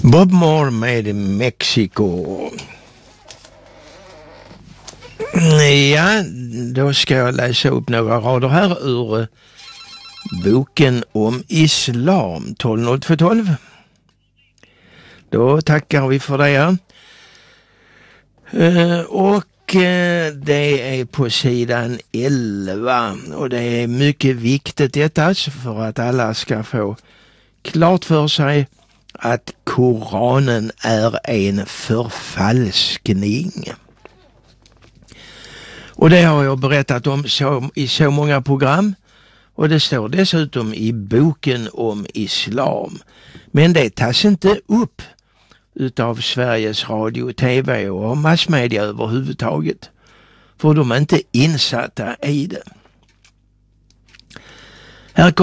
Bob Moore med Mexiko. Ja, då ska jag läsa upp några rader här ur boken om islam 12.02.12. Då tackar vi för det. Och det är på sidan 11 och det är mycket viktigt detta för att alla ska få klart för sig att Koranen är en förfalskning. Och det har jag berättat om i så många program och det står dessutom i boken om islam. Men det tas inte upp utav Sveriges Radio, TV och massmedia överhuvudtaget. För de är inte insatta i det. Här